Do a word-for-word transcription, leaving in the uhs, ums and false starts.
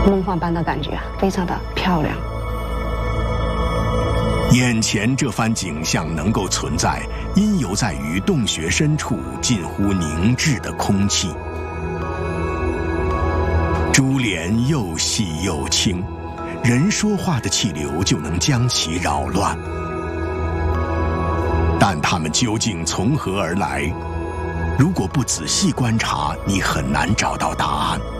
梦幻般的感觉，非常的漂亮。 眼前这番景象能够存在，因由在于洞穴深处近乎凝滞的空气，珠帘又细又轻，人说话的气流就能将其扰乱。但它们究竟从何而来？如果不仔细观察，你很难找到答案。